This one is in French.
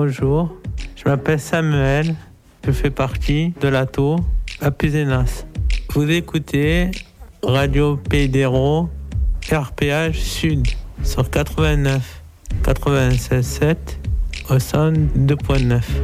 bonjour. Je m'appelle Samuel. Je fais partie de l'ATO à Puzenas. Vous écoutez Radio Pays d'Hérault, RPH Sud sur 89, 96.7 au 102.9.